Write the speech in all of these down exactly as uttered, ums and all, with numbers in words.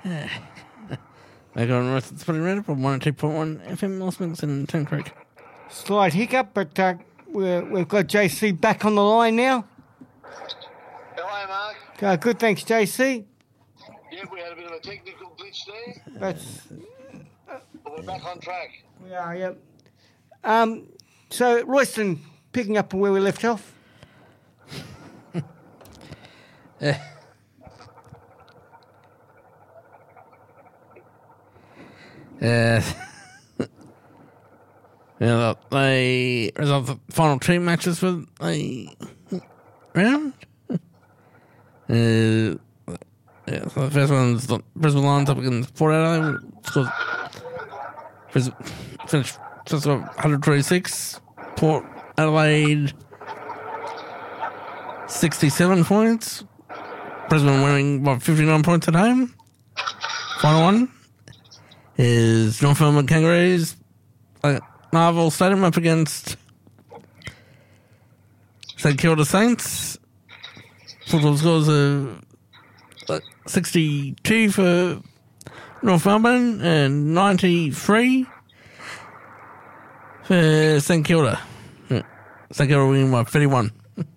Back on North at Spotting Red from one oh two point one F M, Lost Mix and Turn Creek. Slight hiccup, but uh, we're, we've got J C back on the line now. Hello, Mark. Uh, good, thanks, J C. Yeah, we had a bit of a technical glitch there, That's, but we're back on track. we are, yep. Um, so, Royston, picking up where we left off. Uh, uh, yeah, they resolved the final two matches for the round. Uh, yeah, so the first one's the Brisbane Lions up against Port Adelaide. Scores, Brisbane finished just one hundred twenty-six. Port Adelaide sixty-seven points. Brisbane winning by fifty-nine points at home. Final one is Northumberland Kangaroos at Marvel Stadium up against St Kilda Saints. Football scores of sixty-two for Northumberland and ninety-three for St Kilda. St Kilda winning by thirty-one.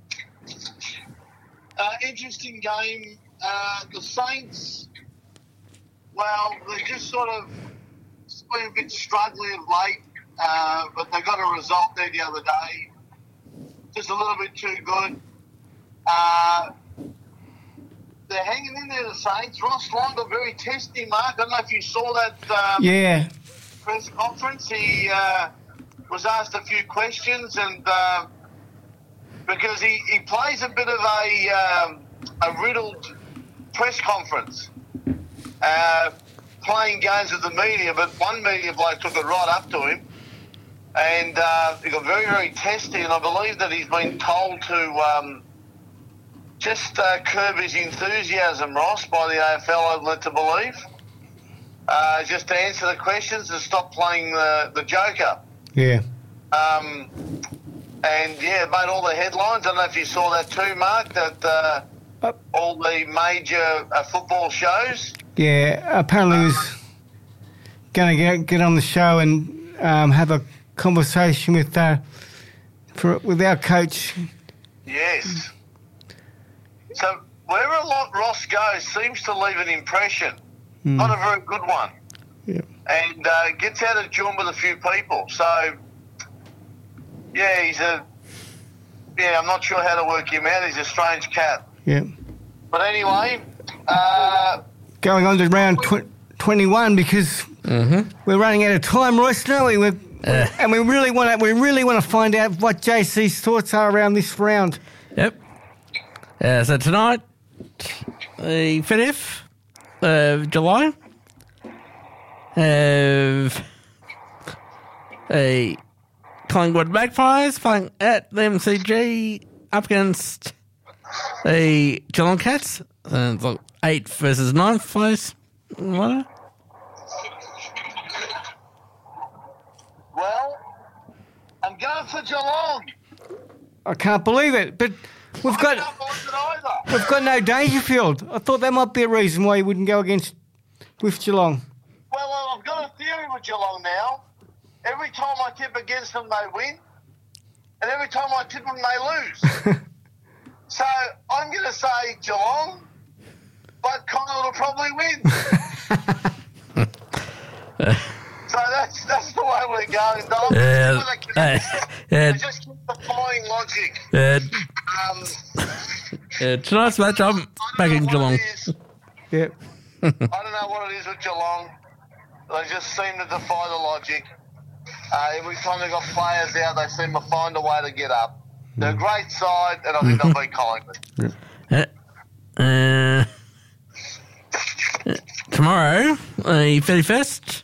Uh, interesting game. Uh, the Saints, well, they just sort of been a bit struggling of late, uh, but they got a result there the other day. Just a little bit too good. Uh, they're hanging in there, the Saints. Ross Long got very testy, Mark. I don't know if you saw that um, Yeah. press conference. He uh, was asked a few questions, and uh, because he, he plays a bit of a um, a riddled press conference, uh, playing games with the media, but one media bloke took it right up to him, and uh, he got very, very testy, and I believe that he's been told to um, just uh, curb his enthusiasm, Ross, by the A F L, I'm led to believe, uh, just to answer the questions and stop playing the, the joker. Yeah. Um, and, yeah, it made all the headlines. I don't know if you saw that too, Mark, that uh, Uh, all the major uh, football shows. Yeah, apparently he was going to get, get on the show and um, have a conversation with uh, for, with our coach. Yes. So wherever a lot Ross goes seems to leave an impression, Mm. not a very good one, Yeah. and uh, gets out of tune with a few people. So, yeah, he's a, yeah, I'm not sure how to work him out. He's a strange cat. Yeah. But anyway, uh, Going on to round tw- twenty-one because Mm-hmm. we're running out of time, Royce, don't we? We're, Uh. and we really want to we really want to find out what J C's thoughts are around this round. Yep. Uh, so tonight, the thirtieth of July, have a Collingwood Magpies playing at the M C G up against the Geelong Cats. And it's like eighth versus ninth place. What? well, I'm going for Geelong. I can't believe it, but we've I got can't believe it either. we've got no Dangerfield. I thought that might be a reason why he wouldn't go against with Geelong. Well, I've got a theory with Geelong now. Every time I tip against them, they win. And every time I tip them, they lose. So I'm going to say Geelong, but Collingwood will probably win. So that's that's the way we're going. Dom. Uh, uh, uh, Just keep defying logic. uh, Um, uh, tonight's match, I'm I don't backing know Geelong. what it is. Yep. I don't know what it is with Geelong. They just seem to defy the logic. Uh, every time they've got players out, they seem to find a way to get up. They're a great side, and I think they'll beat Collingwood. Uh, uh, tomorrow, the thirty-first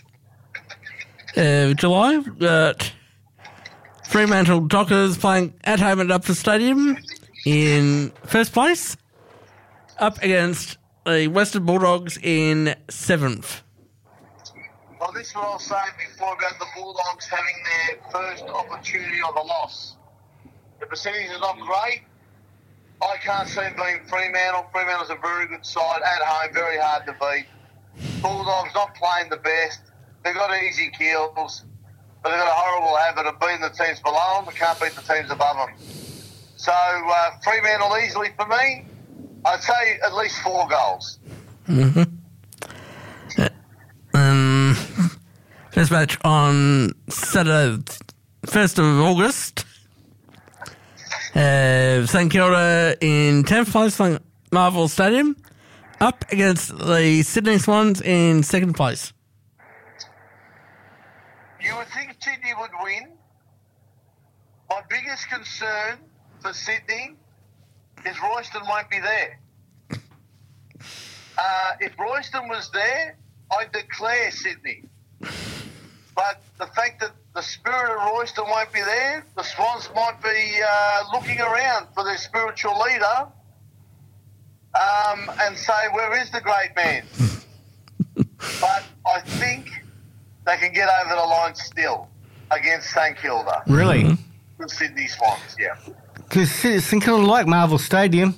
of July, got Fremantle Dockers playing at home at Upper Stadium in first place, up against the Western Bulldogs in seventh. Well, this is what I was saying before about the Bulldogs having their first opportunity of a loss. The percentage is not great. I can't see them being Fremantle. Fremantle's a very good side at home, very hard to beat. Bulldogs not playing the best. They've got easy kills, but they've got a horrible habit of beating the teams below them. They can't beat the teams above them. So uh, Fremantle easily for me. I'd say at least four goals. Mm-hmm. Um, first match on Saturday, first of August. Uh, St Kilda in tenth place playing Marvel Stadium, up against the Sydney Swans in second place. You would think Sydney would win. My biggest concern for Sydney is Royston won't be there. Uh, if Royston was there, I'd declare Sydney. But the fact that the spirit of Royston won't be there, the Swans might be uh, looking around for their spiritual leader um, and say, where is the great man? But I think they can get over the line still against St Kilda. Really? The Sydney Swans, yeah. Because St Kilda like Marvel Stadium.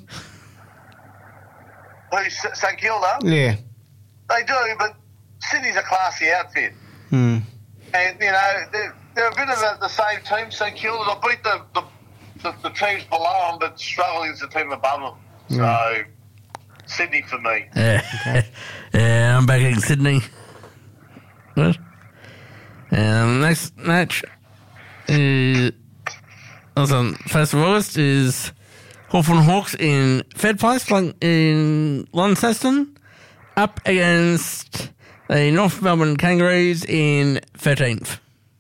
Who's St Kilda? Yeah. They do, but Sydney's a classy outfit. Hmm. And, you know, they're, they're a bit of a, the same team, St Kilda. They beat the, the, the, the teams below them, but struggle against the team above them. Yeah. So, Sydney for me. Yeah, yeah, I'm backing Sydney. What? Um, next match is also first of August is Hawthorn Hawks in third place playing in Launceston, up against the North Melbourne Kangaroos in thirteenth.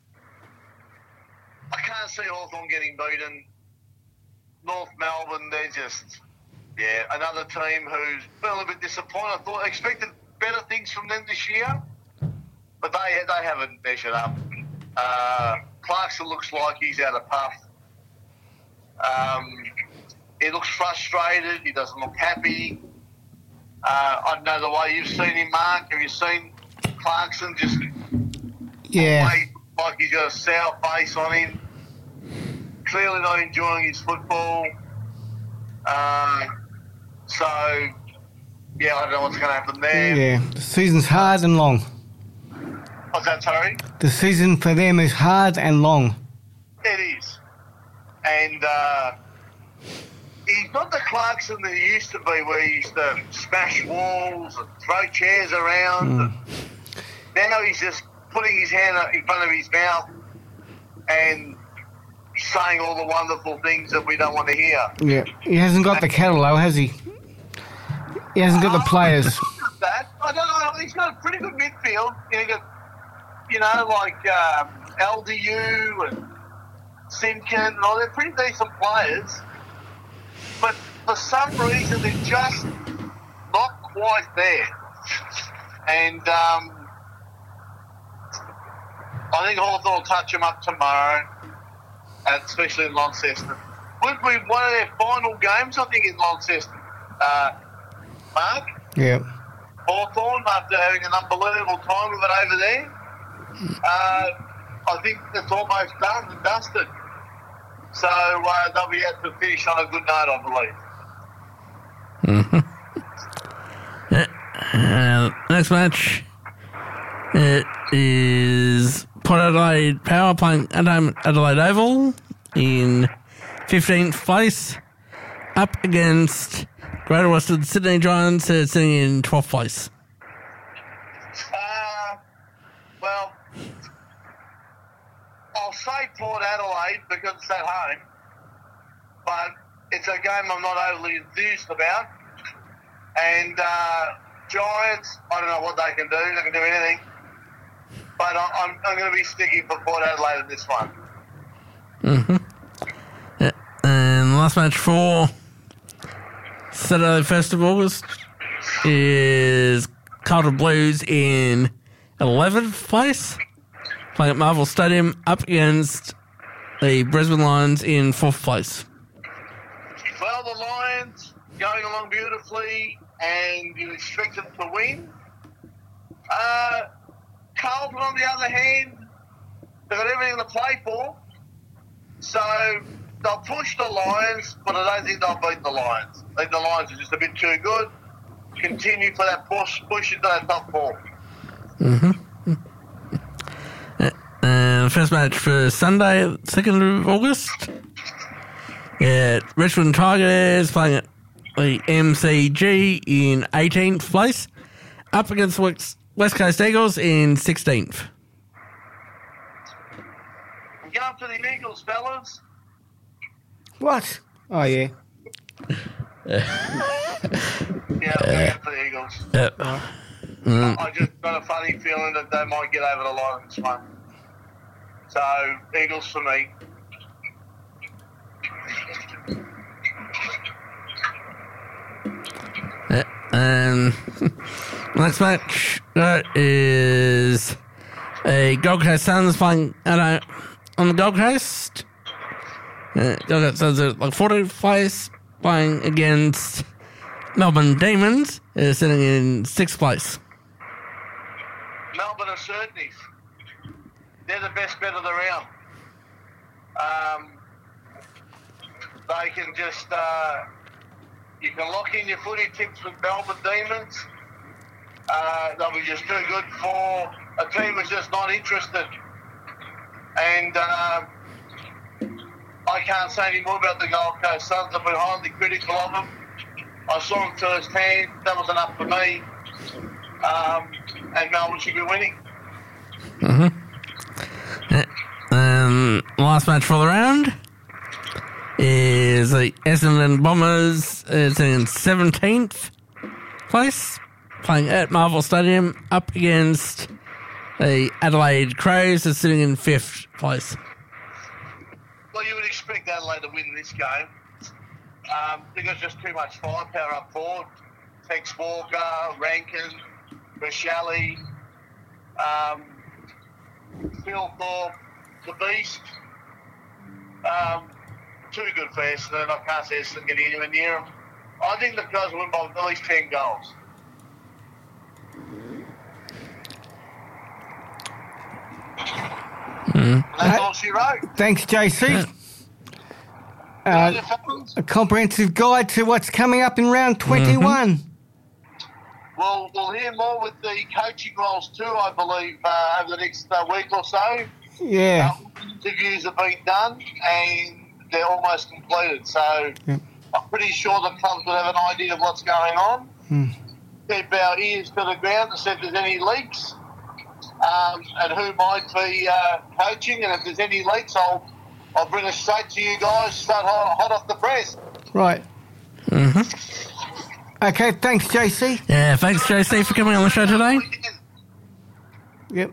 I can't see Hawthorn getting beaten. North Melbourne, they're just, yeah, another team who's been a little bit disappointed. I thought I expected better things from them this year, but they they haven't measured up. Uh, Clarkson looks like he's out of puff. Um, he looks frustrated. He doesn't look happy. Uh, I don't know the way you've seen him, Mark. Have you seen Clarkson just Yeah. play like he's got a sour face on him? Clearly not enjoying his football. Uh, so, yeah, I don't know what's going to happen there. Yeah. The season's hard and long. What's that, sorry? The season for them is hard and long. It is. And uh, he's not the Clarkson that he used to be, where he used to smash walls and throw chairs around. Mm. Now he's just putting his hand up in front of his mouth and saying all the wonderful things that we don't want to hear. Yeah. He hasn't got the cattle, though, has he? He hasn't got the players. That I don't know. He's got a pretty good midfield. You know, you got, you know like um, L D U and Simkin and all. They're pretty decent players, but for some reason they're just not quite there. And um, I think Hawthorn will touch them up tomorrow, and especially in Launceston. Would be one of their final games, I think, in Launceston. Uh, Mark? Yeah. Hawthorn, after having an unbelievable time with it over there, uh, I think it's almost done and dusted. So uh, they'll be able to finish on a good note, I believe. Mm-hmm. Yeah. Uh, next match it is Port Adelaide Power playing at home at Adelaide Oval in fifteenth place, up against Greater Western Sydney Giants, uh, sitting in twelfth place. Uh, well, I'll say Port Adelaide because it's at home, but it's a game I'm not overly enthused about. And uh, Giants, I don't know what they can do. They can do anything. But I, I'm, I'm going to be sticking for Port Adelaide in this one. Mm-hmm. Yeah. And the last match for Saturday, first of August, is Carlton Blues in eleventh place, playing at Marvel Stadium, up against the Brisbane Lions in fourth place. Well, the Lions going along beautifully, and you expect them to win. Uh, Carlton, on the other hand, they've got everything to play for, so they'll push the Lions, but I don't think they'll beat the Lions. I think the Lions are just a bit too good. continue for that push, push into that top four. Mm-hmm. Uh, first match for Sunday, second of August. Yeah, Richmond Tigers playing at the M C G in eighteenth place, up against West, West Coast Eagles in sixteenth. I'm going for the Eagles, fellas. What? Oh, yeah. Yeah, I'm going for the Eagles. Yep. Mm. I just got a funny feeling that they might get over the line this one. So, Eagles for me. Yeah. And next match uh, is a Gold Coast Suns playing uh, on the Gold Coast. Uh, Gold Coast Suns are like fourteenth place, playing against Melbourne Demons, uh, sitting in sixth place. Melbourne are certainties. They're the best bet of the round. Um, they can just, uh, you can lock in your footy tips with Melbourne Demons. Uh, they'll be just too good for a team that's just not interested. And uh, I can't say any more about the Gold Coast Suns. I've been highly critical of them. I saw them firsthand. That was enough for me. Um, and Melbourne should be winning. Mm-hmm. Yeah. Um, last match for the round is the Essendon Bombers. It's in seventeenth place, playing at Marvel Stadium, up against the Adelaide Crows, that's sitting in fifth place. Well, you would expect Adelaide to win this game. Um, because there's too much firepower up forward. Tex Walker, Rankin, Rochelle, um, Phil Thorpe, the Beast. Um, too good for Essendon. I can't see Essendon getting anywhere near them. I think the Crows will win by at least ten goals. Mm. That's all she wrote. Thanks, J C. Uh, a comprehensive guide to what's coming up in round twenty-one. Mm-hmm. Well, we'll hear more with the coaching roles too, I believe, uh, over the next uh, week or so. Yeah. Uh, interviews have been done and they're almost completed. So yep. I'm pretty sure the clubs will have an idea of what's going on. Hmm. Keep our ears to the ground to see if there's any leaks um, and who might be uh, coaching. And if there's any leaks, I'll I'll bring it straight to you guys, straight hot, hot off the press. Right. Mm-hmm. Okay, thanks, J C. Yeah, thanks, J C, for coming on the show today. Yep.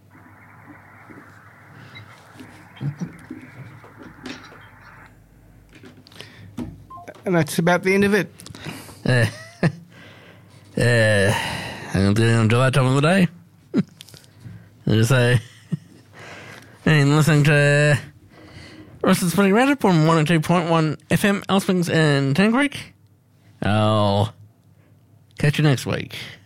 And that's about the end of it. Yeah. Yeah. I'm doing to that time of the day. Just say, and listening to Ross's Footy Roundup on one oh two point one F M, Elspings and Tan Creek. I'll catch you next week.